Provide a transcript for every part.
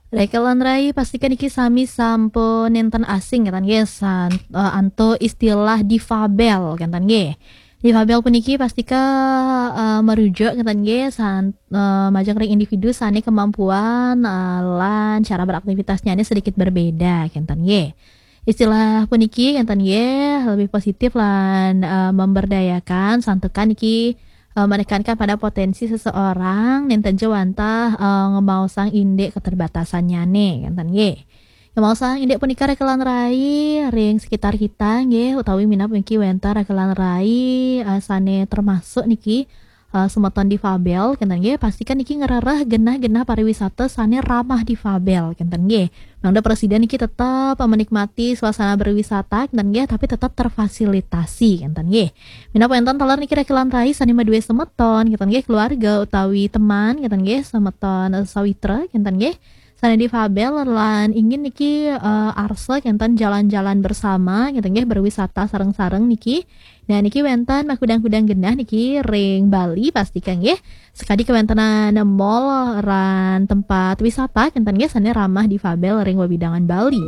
Rekelan rai pastikan iki sami sampun nenten asing kan nggih anto istilah difabel kan nggih. Difabel puniki pastika merujuk kan nggih majeng ring individu sane kemampuan lan cara beraktivitasnya ini sedikit berbeda kan nggih. Istilah puniki kan nggih lebih positif lan memberdayakan santukan iki menekankan pada potensi seseorang nen jawantah ngemaosang indek keterbatasannya nih ngenten nggih. Ngemaosang indek punika rekelan rai ring sekitar kita nggih utawi minat mungkin wenta rekelan rai sane termasuk niki semeton difabel kenten nggih pastikan niki ngerereh genah-genah pariwisata sane ramah difabel kenten nggih. Mangda presiden niki tetap menikmati suasana berwisata kenten nggih tapi tetap terfasilitasi kenten nggih. Mina penton talar niki rekelan rai sane madue semeton kenten nggih keluarga utawi teman kenten nggih semeton sawitra kenten nggih. Sane difabel lan ingin niki arsa kenten jalan-jalan bersama kenten nggih berwisata sareng-sareng niki. Nah niki wenten makudang-kudang genah niki ring Bali pastikan nggih. Sekadi kewentenan mall ran tempat wisata kenten nggih sane ramah difabel ring wewidangan Bali.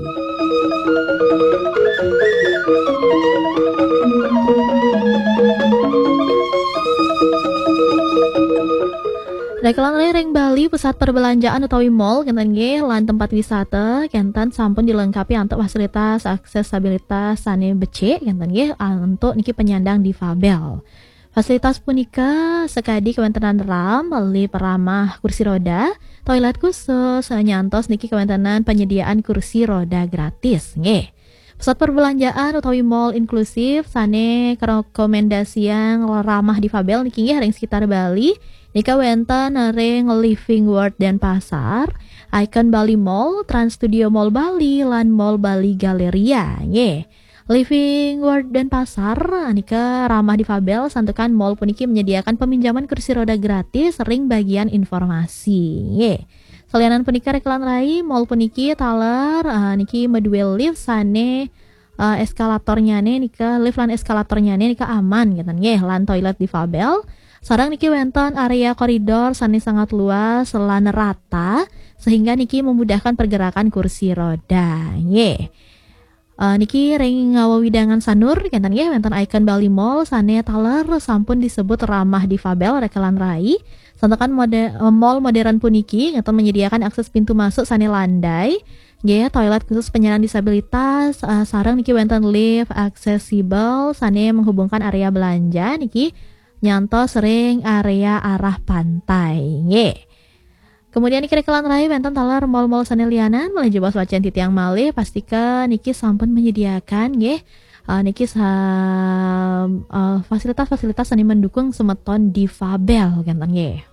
Rekelang ring Bali pusat perbelanjaan utawi mall kenten nggih lan tempat wisata kenten sampun dilengkapi untuk fasilitas aksesabilitas sane becik kenten nggih untuk niki penyandang difabel. Fasilitas punika sekadi kewentenan ram lift ramah kursi roda, toilet khusus, nyantos niki kewentenan penyediaan kursi roda gratis nggih. Pusat perbelanjaan utawi mall inklusif sane rekomendasi yang ramah difabel niki nggih ring sekitar Bali. Nika wenten ring Living World dan Pasar, Icon Bali Mall, Trans Studio Mall Bali, lan Mall Bali Galeria. Nggih. Living World dan Pasar nika ramah difabel santukan mall puniki menyediakan peminjaman kursi roda gratis ring bagian informasi. Nggih. Salianan punika rekelan rai mall puniki taler niki medue lift sane eskalatornya nika lift lan eskalatornya nika aman gitu nggih lan toilet difabel. Sarang niki wenten area koridor sane sangat luas lan rata sehingga niki memudahkan pergerakan kursi roda. Nggih. Niki ring ngawawidangan sanur kenten nggih wenten Icon Bali Mall sane taler sampun disebut ramah difabel rekelan rai. Santakan mall modern puniki ngeten menyediakan akses pintu masuk sane landai. Nggih, toilet khusus penyandang disabilitas, sareng niki wenten lift aksesibel sane menghubungkan area belanja niki nyanto sering area arah pantai. Nggih. Kemudian niki rekelan rai wenten talar mall-mall sane lianan mulai jebas wacan titiang malih pastikan niki sampun menyediakan nggih niki fasilitas-fasilitas sane mendukung semeton difabel kenten nggih.